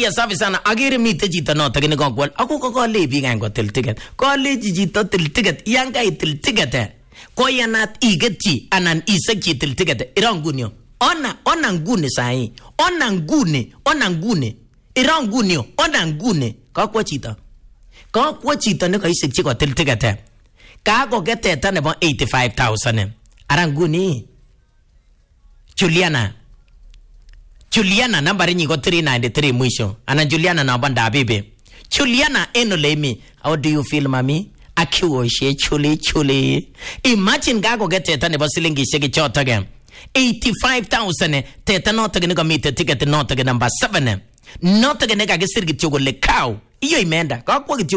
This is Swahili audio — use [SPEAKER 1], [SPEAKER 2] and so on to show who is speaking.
[SPEAKER 1] Aya safi sana agere mite chito noto kene kokwal ako kokole biik an kotil ticket kole chito til ticket yanga itil ticket koyanat igetchi anan isekchi til ticket irangunyo ona ngune sai ona ngune irangunyo ona ngune kakwa chito ne kaisekchi kotil ticket kako geteta nebo 85,000 aranguni Juliana nambari nyi ko 393 mwisho. Ana Juliana na banda bebe. Juliana enolemi. How do you feel mami? Akiwoshe chuli. Imagine gago get teta ne basilingi sheki chota ge. 85,000 teta nota ge ngamite ticket nota ge number 7. Nota ge nega ge sirgi chogo le cow. Iyo imenda. Kakwa